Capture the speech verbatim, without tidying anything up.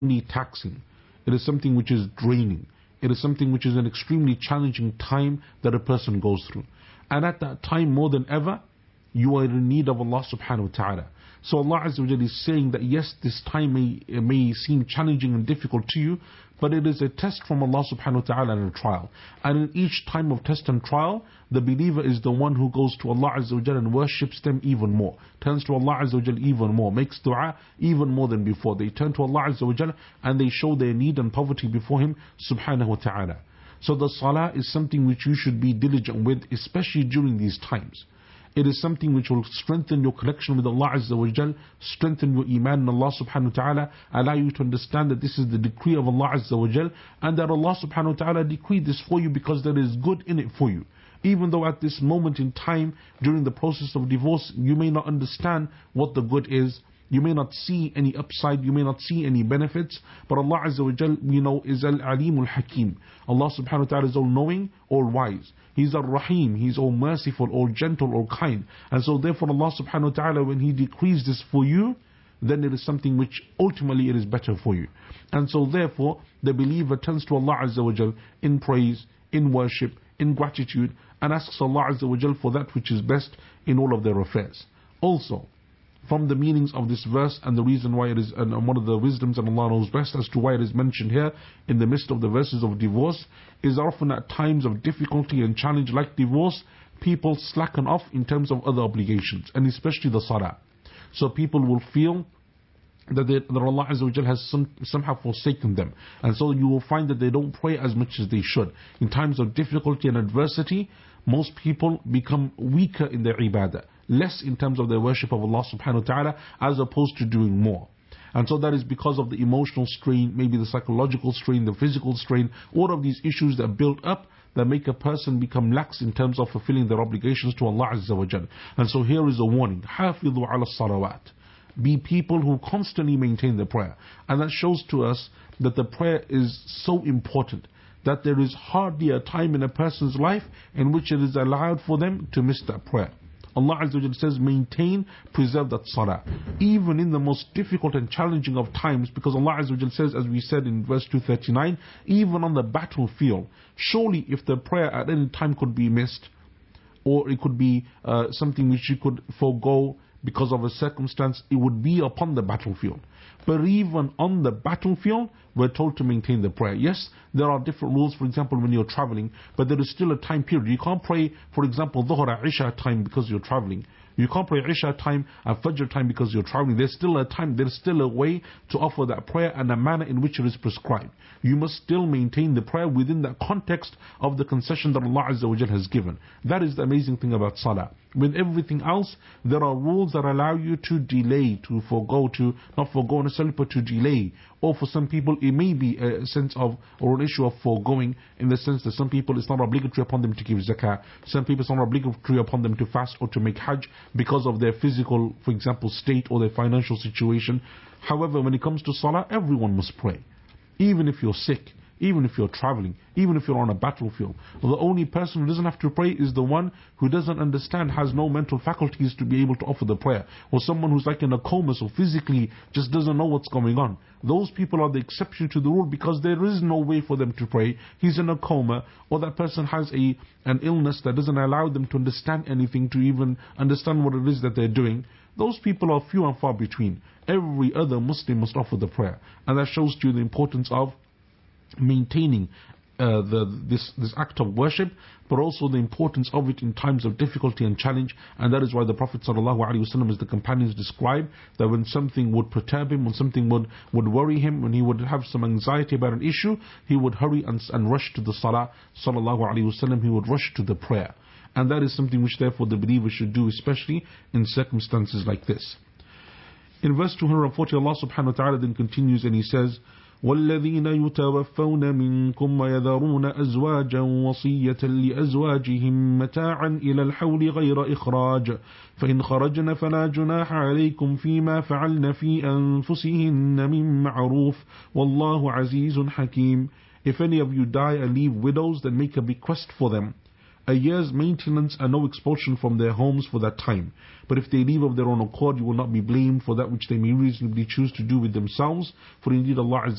extremely taxing. It is something which is draining. It is something which is an extremely challenging time that a person goes through. And at that time, more than ever, you are in need of Allah subhanahu wa ta'ala. So Allah Azza wa Jalla is saying that yes, this time may, may seem challenging and difficult to you, but it is a test from Allah subhanahu wa ta'ala and a trial. And in each time of test and trial, the believer is the one who goes to Allah Azza wa Jalla and worships them even more, turns to Allah Azza wa Jalla even more, makes dua even more than before. They turn to Allah Azza wa Jalla and they show their need and poverty before Him subhanahu wa ta'ala. So the salah is something which you should be diligent with, especially during these times. It is something which will strengthen your connection with Allah Azza wa Jal, strengthen your iman in Allah subhanahu wa ta'ala, allow you to understand that this is the decree of Allah Azza wa Jal, and that Allah subhanahu wa ta'ala decreed this for you because there is good in it for you. Even though at this moment in time, during the process of divorce, you may not understand what the good is, you may not see any upside, you may not see any benefits, but Allah Azza wa Jal, you know, is Al-Alimul Hakim. Allah subhanahu wa ta'ala is all-knowing, all-wise. He's Ar-Rahim, He's all-merciful, all-gentle, all-kind. And so therefore Allah subhanahu wa ta'ala, when He decrees this for you, then it is something which ultimately it is better for you. And so therefore, the believer turns to Allah Azza wa Jal in praise, in worship, in gratitude, and asks Allah Azza wa Jal for that which is best in all of their affairs. Also, from the meanings of this verse and the reason why it is, and one of the wisdoms, and Allah knows best as to why it is mentioned here in the midst of the verses of divorce, is often at times of difficulty and challenge like divorce, people slacken off in terms of other obligations, and especially the salah. So people will feel that, they, that Allah Azza wa Jal has some, somehow forsaken them, and so you will find that they don't pray as much as they should. In times of difficulty and adversity, most people become weaker in their ibadah, less in terms of their worship of Allah subhanahu wa ta'ala, as opposed to doing more. And so that is because of the emotional strain, maybe the psychological strain, the physical strain, all of these issues that build up that make a person become lax in terms of fulfilling their obligations to Allah Azza wa Jal. And so here is a warning: حافظوا على الصلوات. Be people who constantly maintain the prayer. And that shows to us that the prayer is so important, that there is hardly a time in a person's life in which it is allowed for them to miss that prayer. Allah Azza wa Jalla says, maintain, preserve that salah, even in the most difficult and challenging of times, because Allah Azza wa Jalla says, as we said in verse two thirty-nine, even on the battlefield, surely if the prayer at any time could be missed, or it could be uh, something which you could forego because of a circumstance, it would be upon the battlefield. But even on the battlefield, we're told to maintain the prayer. Yes, there are different rules, for example, when you're traveling, but there is still a time period. You can't pray, for example, Dhuhr or Isha time because you're traveling. You can't pray Isha time and Fajr time because you're traveling. There's still a time, there's still a way to offer that prayer and a manner in which it is prescribed. You must still maintain the prayer within that context of the concession that Allah Azza wa Jal has given. That is the amazing thing about Salah. With everything else, there are rules that allow you to delay, to forego, to not forego necessarily, but to delay. Or for some people, it may be a sense of, or an issue of foregoing, in the sense that some people it's not obligatory upon them to give zakah. Some people it's not obligatory upon them to fast or to make hajj because of their physical, for example, state or their financial situation. However, when it comes to salah, everyone must pray. Even if you're sick, even if you're traveling, even if you're on a battlefield. The only person who doesn't have to pray is the one who doesn't understand, has no mental faculties to be able to offer the prayer. Or someone who's like in a coma, so physically just doesn't know what's going on. Those people are the exception to the rule because there is no way for them to pray. He's in a coma, or that person has a an illness that doesn't allow them to understand anything, to even understand what it is that they're doing. Those people are few and far between. Every other Muslim must offer the prayer. And that shows to you the importance of maintaining uh, the, this, this act of worship, but also the importance of it in times of difficulty and challenge. And that is why the Prophet ﷺ, as the companions describe, that when something would perturb him, when something would, would worry him, when he would have some anxiety about an issue, he would hurry and, and rush to the salah, ﷺ, he would rush to the prayer. And that is something which therefore the believer should do, especially in circumstances like this. In verse two forty, Allah subhanahu wa ta'ala then continues and He says, وَالَّذِينَ يُتَوَفَّوْنَ مِنْكُمْ وَيَذَرُونَ أَزْوَاجًا وَصِيَّةً لِأَزْوَاجِهِمْ مَتَاعًا إِلَى الْحَوْلِ غَيْرَ إِخْرَاجٍ فَإِنْ خَرَجْنَ فَلَا جُنَاحَ عَلَيْكُمْ فِيمَا فَعَلْنَ فِي أَنفُسِهِنَّ مِنْ مَعْرُوفٍ وَاللَّهُ عَزِيزٌ حَكِيمٌ. If any of you die and leave widows, then make a bequest for them, a year's maintenance and no expulsion from their homes for that time. But if they leave of their own accord, you will not be blamed for that which they may reasonably choose to do with themselves, for indeed Allah Azza